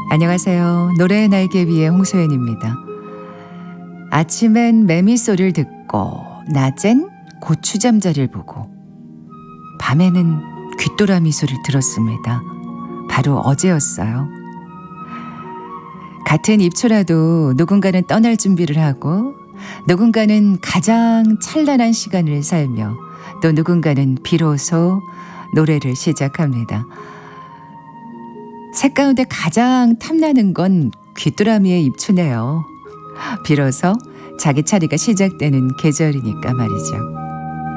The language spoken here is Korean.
안녕하세요. 노래의 날개 위의 홍소연입니다. 아침엔 매미 소리를 듣고 낮엔 고추 잠자리를 보고 밤에는 귀뚜라미 소리를 들었습니다. 바로 어제였어요. 같은 입초라도 누군가는 떠날 준비를 하고 누군가는 가장 찬란한 시간을 살며 또 누군가는 비로소 노래를 시작합니다. 색 가운데 가장 탐나는 건 귀뚜라미의 입추네요. 비로소 자기 차례가 시작되는 계절이니까 말이죠.